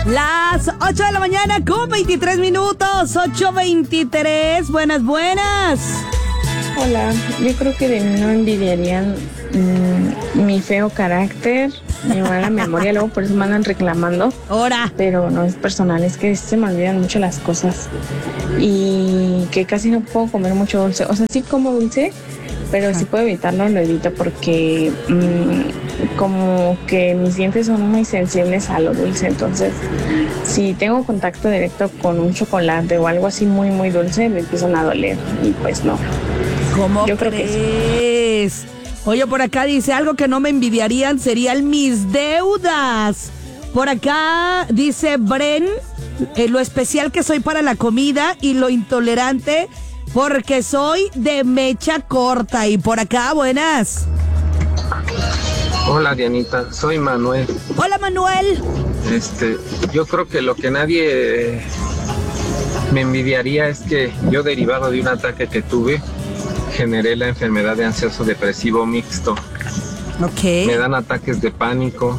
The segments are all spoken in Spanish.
Las 8 de la mañana con 23 minutos, 8:23, buenas. Hola, yo creo que de mí no envidiarían mi feo carácter, mi mala memoria, luego por eso me andan reclamando. Ahora. Pero no es personal, es que se me olvidan mucho las cosas y que casi no puedo comer mucho dulce. O sea, sí como dulce, pero si puedo evitarlo, lo evito porque como que mis dientes son muy sensibles a lo dulce. Entonces, si tengo contacto directo con un chocolate o algo así muy, muy dulce, me empiezan a doler y pues no. ¿Cómo yo crees? Creo que sí. Oye, por acá dice, algo que no me envidiarían serían mis deudas. Por acá dice Bren, lo especial que soy para la comida y lo intolerante porque soy de mecha corta. Y por acá, buenas. Hola Dianita, soy Manuel. Hola Manuel. Yo creo que lo que nadie me envidiaría es que yo, derivado de un ataque que tuve, generé la enfermedad de ansioso depresivo mixto. Ok. Me dan ataques de pánico,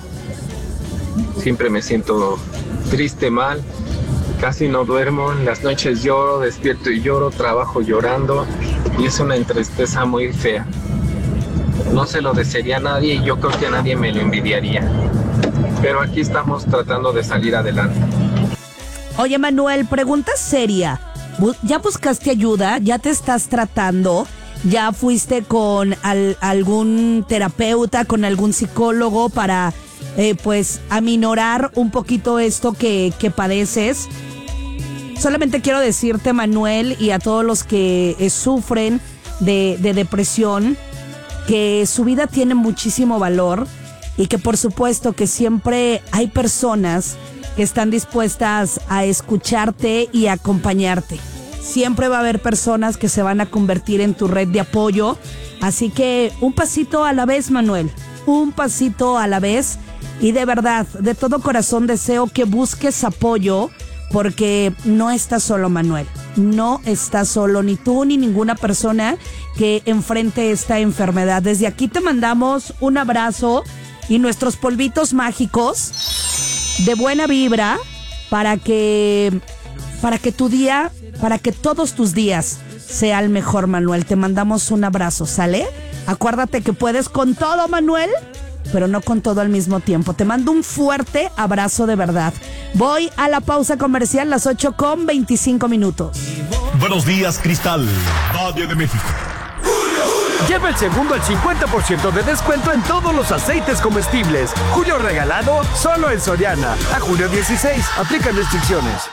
siempre me siento triste, mal, casi no duermo, en las noches lloro, despierto y lloro, trabajo llorando y es una tristeza muy fea. No se lo desearía a nadie y yo creo que a nadie me lo envidiaría. Pero aquí estamos tratando de salir adelante. Oye Manuel, pregunta seria. ¿Ya buscaste ayuda? ¿Ya te estás tratando? ¿Ya fuiste con algún terapeuta, con algún psicólogo para pues aminorar un poquito esto que padeces? Solamente quiero decirte, Manuel, y a todos los que sufren de depresión, que su vida tiene muchísimo valor y que por supuesto que siempre hay personas que están dispuestas a escucharte y a acompañarte. Siempre va a haber personas que se van a convertir en tu red de apoyo. Así que un pasito a la vez, Manuel. Un pasito a la vez. Y de verdad, de todo corazón deseo que busques apoyo porque no estás solo, Manuel. No estás solo, ni tú ni ninguna persona que enfrente esta enfermedad. Desde aquí te mandamos un abrazo y nuestros polvitos mágicos de buena vibra para que tu día, para que todos tus días sea el mejor, Manuel. Te mandamos un abrazo, ¿sale? Acuérdate que puedes con todo, Manuel, pero no con todo al mismo tiempo. Te mando un fuerte abrazo de verdad. Voy a la pausa comercial, las 8:25. Buenos días, Cristal, Valle de México. Lleva el segundo al 50% de descuento en todos los aceites comestibles. Julio regalado solo en Soriana. A julio 16. Aplican restricciones.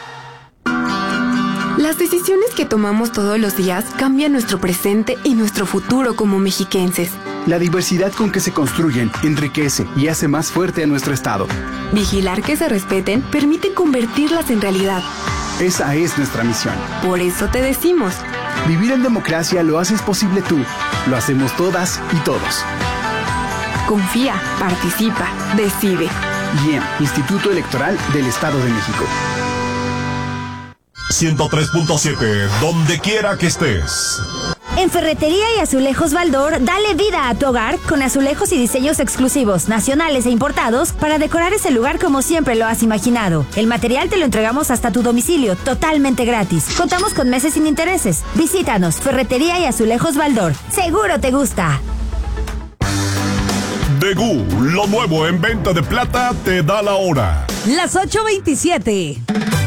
Las decisiones que tomamos todos los días cambian nuestro presente y nuestro futuro como mexiquenses. La diversidad con que se construyen enriquece y hace más fuerte a nuestro estado. Vigilar que se respeten permite convertirlas en realidad. Esa es nuestra misión. Por eso te decimos: vivir en democracia lo haces posible tú, lo hacemos todas y todos. Confía, participa, decide. IEM, Instituto Electoral del Estado de México. 103.7, donde quiera que estés. En Ferretería y Azulejos Baldor, dale vida a tu hogar con azulejos y diseños exclusivos, nacionales e importados para decorar ese lugar como siempre lo has imaginado. El material te lo entregamos hasta tu domicilio, totalmente gratis. Contamos con meses sin intereses. Visítanos, Ferretería y Azulejos Baldor. Seguro te gusta. Degú, lo nuevo en venta de plata, te da la hora. Las 8:27.